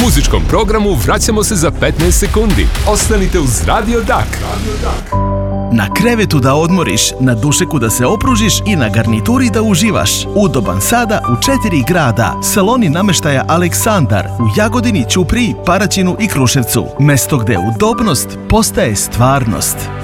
Muzičkom programu vraćamo se za 15 sekundi. Ostanite uz Radio Dak. Na krevetu da odmoriš, na dušeku da se opružiš i na garnituri da uživaš. Udoban sada u 4 grada. Saloni namještaja Aleksandar u Jagodini, Ćupriji, Paraćinu i Kruševcu. Mesto gde udobnost postaje stvarnost.